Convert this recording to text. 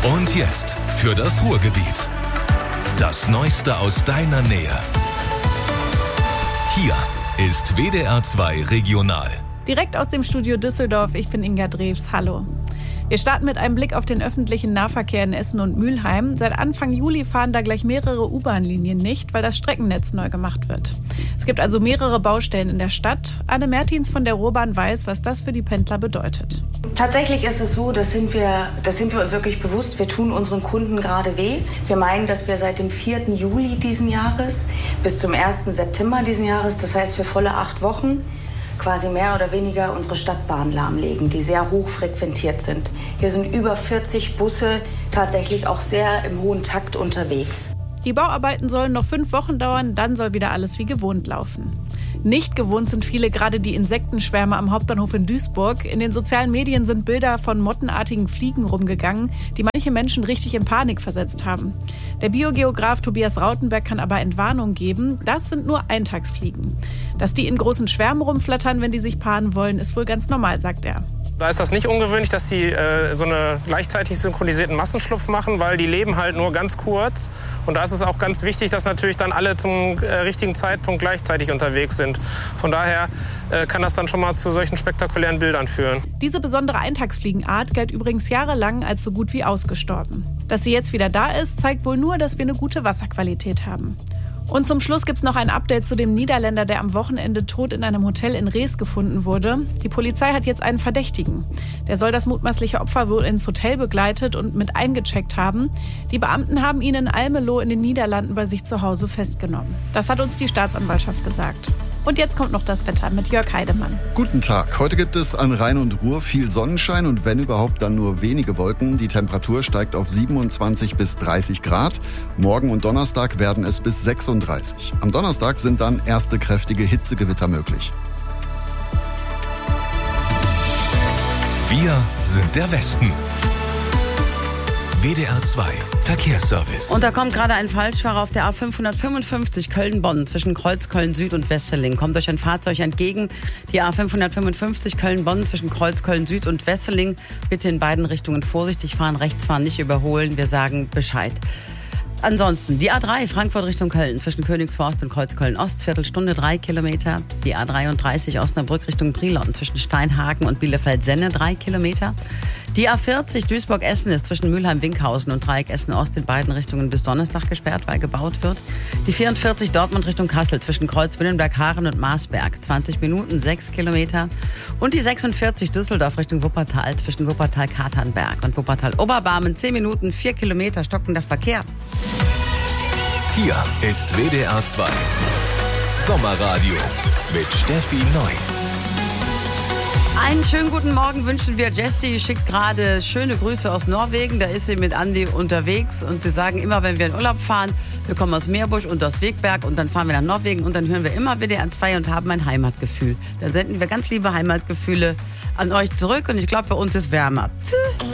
Und jetzt für das Ruhrgebiet. Das Neueste aus deiner Nähe. Hier ist WDR 2 Regional. Direkt aus dem Studio Düsseldorf, ich bin Inga Drews. Hallo. Wir starten mit einem Blick auf den öffentlichen Nahverkehr in Essen und Mülheim. Seit Anfang Juli fahren da gleich mehrere U-Bahn-Linien nicht, weil das Streckennetz neu gemacht wird. Es gibt also mehrere Baustellen in der Stadt. Anne Mertins von der Ruhrbahn weiß, was das für die Pendler bedeutet. Tatsächlich ist es so, das sind wir uns wirklich bewusst. Wir tun unseren Kunden gerade weh. Wir meinen, dass wir seit dem 4. Juli diesen Jahres bis zum 1. September diesen Jahres, das heißt für volle 8 Wochen, quasi mehr oder weniger unsere Stadtbahn lahmlegen, die sehr hoch frequentiert sind. Hier sind über 40 Busse tatsächlich auch sehr im hohen Takt unterwegs. Die Bauarbeiten sollen noch 5 Wochen dauern, dann soll wieder alles wie gewohnt laufen. Nicht gewohnt sind viele gerade die Insektenschwärme am Hauptbahnhof in Duisburg. In den sozialen Medien sind Bilder von mottenartigen Fliegen rumgegangen, die manche Menschen richtig in Panik versetzt haben. Der Biogeograf Tobias Rautenberg kann aber Entwarnung geben, das sind nur Eintagsfliegen. Dass die in großen Schwärmen rumflattern, wenn die sich paaren wollen, ist wohl ganz normal, sagt er. Da ist das nicht ungewöhnlich, dass sie so einen gleichzeitig synchronisierten Massenschlupf machen, weil die leben halt nur ganz kurz. Und da ist es auch ganz wichtig, dass natürlich dann alle zum richtigen Zeitpunkt gleichzeitig unterwegs sind. Von daher kann das dann schon mal zu solchen spektakulären Bildern führen. Diese besondere Eintagsfliegenart galt übrigens jahrelang als so gut wie ausgestorben. Dass sie jetzt wieder da ist, zeigt wohl nur, dass wir eine gute Wasserqualität haben. Und zum Schluss gibt's noch ein Update zu dem Niederländer, der am Wochenende tot in einem Hotel in Rees gefunden wurde. Die Polizei hat jetzt einen Verdächtigen. Der soll das mutmaßliche Opfer wohl ins Hotel begleitet und mit eingecheckt haben. Die Beamten haben ihn in Almelo in den Niederlanden bei sich zu Hause festgenommen. Das hat uns die Staatsanwaltschaft gesagt. Und jetzt kommt noch das Wetter mit Jörg Heidemann. Guten Tag. Heute gibt es an Rhein und Ruhr viel Sonnenschein und wenn überhaupt dann nur wenige Wolken. Die Temperatur steigt auf 27 bis 30 Grad. Morgen und Donnerstag werden es bis 36. Am Donnerstag sind dann erste kräftige Hitzegewitter möglich. Wir sind der Westen. WDR 2 Verkehrsservice. Und da kommt gerade ein Falschfahrer auf der A555 Köln-Bonn zwischen Kreuzköln Süd und Wesseling. Kommt euch ein Fahrzeug entgegen. Die A555 Köln-Bonn zwischen Kreuzköln Süd und Wesseling. Bitte in beiden Richtungen vorsichtig fahren, rechts fahren, nicht überholen. Wir sagen Bescheid. Ansonsten die A3 Frankfurt Richtung Köln zwischen Königsforst und Kreuzköln Ost, Viertelstunde 3 Kilometer. Die A33 Osnabrück Richtung Brilon zwischen Steinhagen und Bielefeld-Senne 3 Kilometer. Die A40 Duisburg-Essen ist zwischen Mülheim-Winkhausen und Dreieck Essen-Ost in beiden Richtungen bis Donnerstag gesperrt, weil gebaut wird. Die 44 Dortmund Richtung Kassel zwischen Kreuz-Willenberg-Haaren und Marsberg 20 Minuten 6 Kilometer. Und die 46 Düsseldorf Richtung Wuppertal zwischen Wuppertal-Katernberg und Wuppertal-Oberbarmen 10 Minuten 4 Kilometer stockender Verkehr. Hier ist WDR 2 Sommerradio mit Steffi Neu. Einen schönen guten Morgen wünschen wir. Jessie schickt gerade schöne Grüße aus Norwegen. Da ist sie mit Andi unterwegs und sie sagen immer, wenn wir in Urlaub fahren, wir kommen aus Meerbusch und aus Wegberg und dann fahren wir nach Norwegen und dann hören wir immer WDR 2 und haben ein Heimatgefühl. Dann senden wir ganz liebe Heimatgefühle an euch zurück und ich glaube, bei uns ist wärmer.